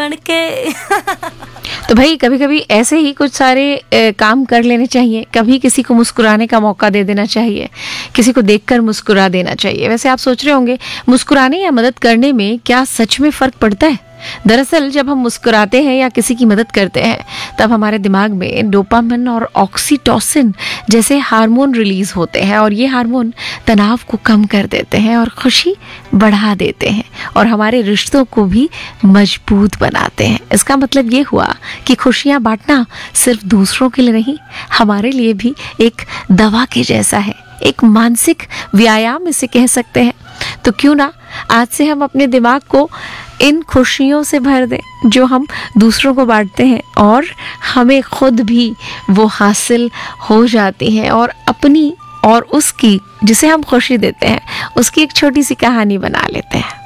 बन के। तो भाई कभी कभी ऐसे ही कुछ सारे काम कर लेने चाहिए। कभी किसी को मुस्कुराने का मौका दे देना चाहिए, किसी को देखकर मुस्कुरा देना चाहिए। वैसे आप सोच रहे होंगे मुस्कुराने या मदद करने में क्या सच में फर्क पड़ता है? दरअसल जब हम मुस्कुराते हैं या किसी की मदद करते हैं तब हमारे दिमाग में डोपामिन और ऑक्सीटोसिन जैसे हार्मोन रिलीज होते हैं, और ये हार्मोन तनाव को कम कर देते हैं और खुशी बढ़ा देते हैं और हमारे रिश्तों को भी मजबूत बनाते हैं। इसका मतलब ये हुआ कि खुशियाँ बांटना सिर्फ दूसरों के लिए नहीं, हमारे लिए भी एक दवा के जैसा है, एक मानसिक व्यायाम इसे कह सकते हैं। तो क्यों ना आज से हम अपने दिमाग को इन खुशियों से भर दें जो हम दूसरों को बांटते हैं, और हमें खुद भी वो हासिल हो जाती हैं, और अपनी और उसकी जिसे हम खुशी देते हैं उसकी एक छोटी सी कहानी बना लेते हैं।